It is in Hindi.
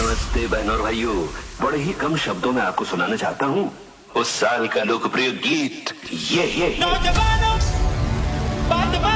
नमस्ते बहनों और भाइयों, बड़े ही कम शब्दों में आपको सुनाना चाहता हूँ उस साल का लोकप्रिय गीत ये नौजवानों, बात